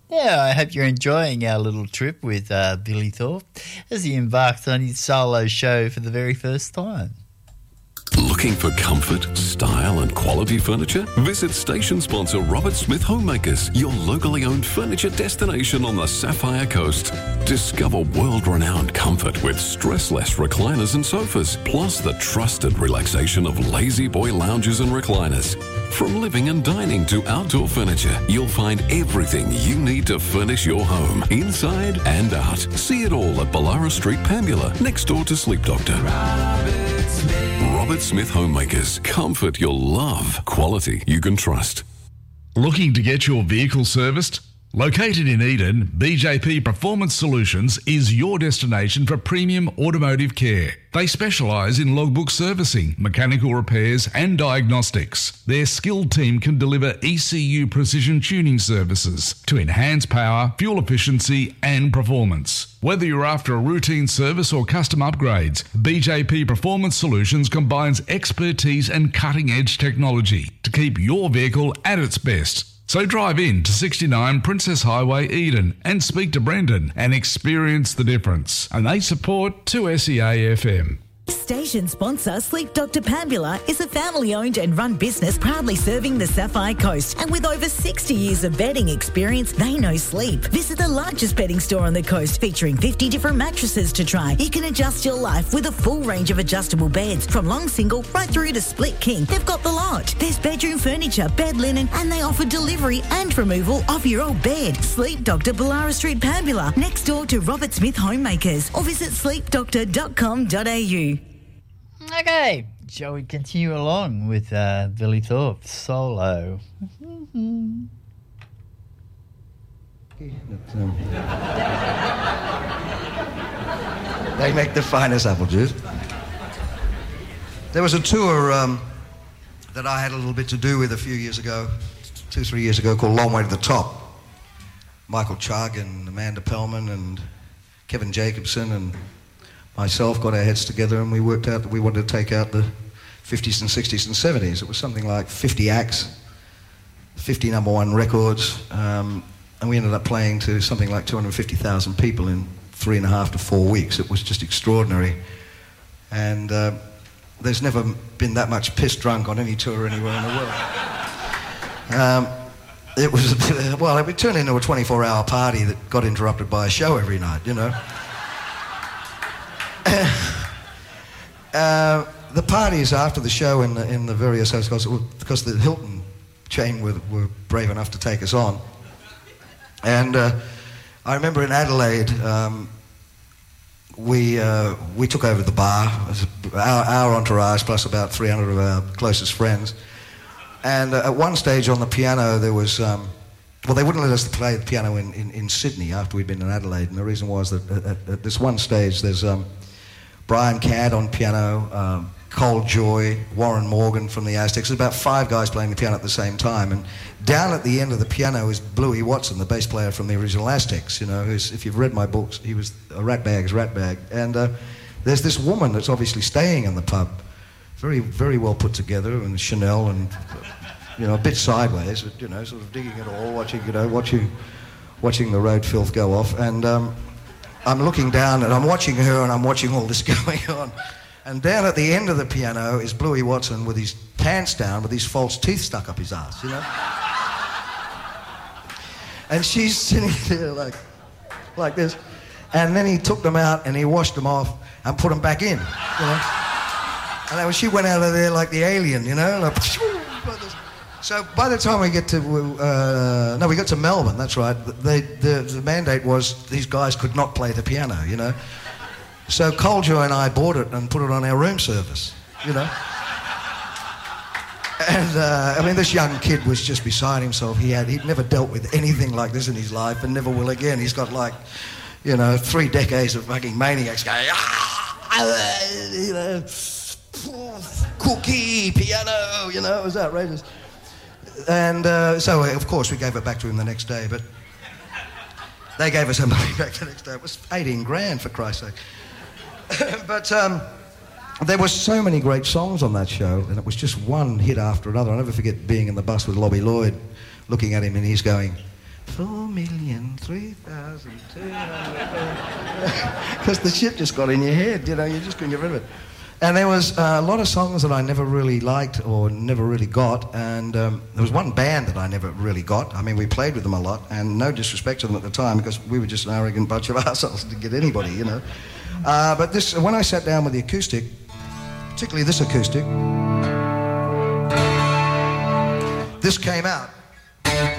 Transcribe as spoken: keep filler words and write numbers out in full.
Yeah, I hope you're enjoying our little trip with uh, Billy Thorpe as he embarks on his solo show for the very first time. Looking for comfort, style and quality furniture? Visit station sponsor Robert Smith Homemakers, your locally owned furniture destination on the Sapphire Coast. Discover world-renowned comfort with stressless recliners and sofas, plus the trusted relaxation of lazy boy lounges and recliners. From living and dining to outdoor furniture, you'll find everything you need to furnish your home, inside and out. See it all at Ballara Street, Pambula, next door to Sleep Doctor. Robert Smith. Robert Smith Homemakers. Comfort you'll love. Quality you can trust. Looking to get your vehicle serviced? Located in Eden, B J P Performance Solutions is your destination for premium automotive care. They specialise in logbook servicing, mechanical repairs and diagnostics. Their skilled team can deliver E C U precision tuning services to enhance power, fuel efficiency and performance. Whether you're after a routine service or custom upgrades, B J P Performance Solutions combines expertise and cutting-edge technology to keep your vehicle at its best. So drive in to sixty-nine Princess Highway, Eden, and speak to Brendan and experience the difference. And they support two S E A F M. Station sponsor Sleep Doctor Pambula is a family-owned and run business proudly serving the Sapphire Coast. And with over sixty years of bedding experience, they know sleep. Visit the largest bedding store on the coast featuring fifty different mattresses to try. You can adjust your life with a full range of adjustable beds, from long single right through to split king. They've got the lot. There's bedroom furniture, bed linen, and they offer delivery and removal of your old bed. Sleep Doctor, Ballara Street, Pambula, next door to Robert Smith Homemakers, or visit sleep doctor dot com dot a u. Okay, shall we continue along with uh, Billy Thorpe solo? They make the finest apple juice. There was a tour um, that I had a little bit to do with a few years ago, two, three years ago, called Long Way to the Top. Michael Chugg and Amanda Pellman and Kevin Jacobson and myself got our heads together and we worked out that we wanted to take out the fifties and sixties and seventies. It was something like fifty acts, fifty number one records, um, and we ended up playing to something like two hundred fifty thousand people in three and a half to four weeks. It was just extraordinary. And uh, there's never been that much piss drunk on any tour anywhere in the world. Um, it was, a bit, well, it would turn into a twenty-four hour party that got interrupted by a show every night, you know. uh, the parties after the show in the, in the various hotels, because the Hilton chain were, were brave enough to take us on. And uh, I remember in Adelaide, um, we uh, we took over the bar, our, our entourage plus about three hundred of our closest friends. And uh, at one stage on the piano there was, um, well, they wouldn't let us play the piano in, in, in Sydney after we'd been in Adelaide, and the reason was that at, at this one stage there's um, Brian Cadd on piano, um, Cole Joy, Warren Morgan from the Aztecs. There's about five guys playing the piano at the same time, and down at the end of the piano is Bluey Watson, the bass player from the original Aztecs, you know, who's, if you've read my books, he was a ratbag's ratbag. And uh, there's this woman that's obviously staying in the pub, very, very well put together, and Chanel, and, you know, a bit sideways, but, you know, sort of digging it all, watching, you know, watching, watching the road filth go off. And um, I'm looking down, and I'm watching her, and I'm watching all this going on. And down at the end of the piano is Bluey Watson with his pants down, with his false teeth stuck up his ass, you know? And she's sitting there like, like this. And then he took them out and he washed them off and put them back in, you know? And then she went out of there like the alien, you know? Like, so by the time we get to, uh, no, we got to Melbourne, that's right. They, the, the mandate was these guys could not play the piano, you know? So Coljoy and I bought it and put it on our room service, you know? And, uh, I mean, this young kid was just beside himself. He had, he'd never dealt with anything like this in his life and never will again. He's got, like, you know, three decades of fucking maniacs going, ah, you know, cookie, piano, you know, it was outrageous. And uh, so, of course, we gave it back to him the next day, but they gave us our money back the next day. It was eighteen grand, for Christ's sake. But um, there were so many great songs on that show, and it was just one hit after another. I'll never forget being in the bus with Lobby Lloyd, looking at him, and he's going, Four million, three thousand, two hundred. Because the shit just got in your head, you know, you just couldn't get rid of it. And there was uh, a lot of songs that I never really liked or never really got, and um, there was one band that I never really got. I mean, we played with them a lot, and no disrespect to them at the time, because we were just an arrogant bunch of assholes to get anybody, you know. Uh, but this, when I sat down with the acoustic, particularly this acoustic, this came out.